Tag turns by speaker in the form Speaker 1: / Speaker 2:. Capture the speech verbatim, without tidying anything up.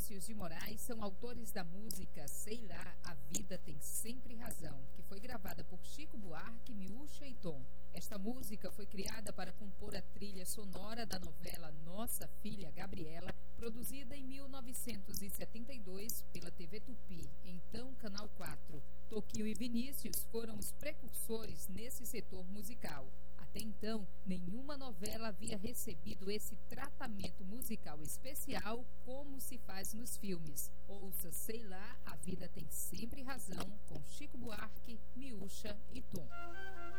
Speaker 1: Vinícius de Moraes são autores da música Sei Lá, a Vida Tem Sempre Razão, que foi gravada por Chico Buarque, Miúcha e Tom. Esta música foi criada para compor a trilha sonora da novela Nossa Filha Gabriela, produzida em mil novecentos e setenta e dois pela T V Tupi, então Canal quatro. Toquinho e Vinícius foram os precursores nesse setor musical. Até então, nenhuma novela havia recebido esse tratamento musical especial como se faz nos filmes. Ouça Sei Lá, a Vida Tem Sempre Razão, com Chico Buarque, Miúcha e Tom.